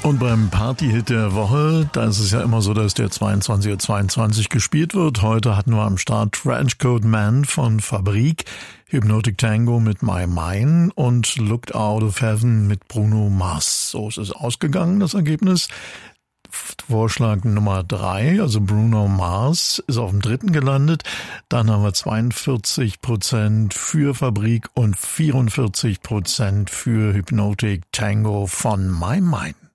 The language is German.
Und beim Partyhit der Woche, da ist es ja immer so, dass der 22:22 gespielt wird. Heute hatten wir am Start Trenchcoat Man von Fabrik, Hypnotic Tango mit My Mine und Looked Out of Heaven mit Bruno Mars. So ist es ausgegangen, das Ergebnis. Vorschlag Nummer 3, also Bruno Mars, ist auf dem 3. gelandet. Dann haben wir 42% für Fabrik und 44% für Hypnotic Tango von My Mine.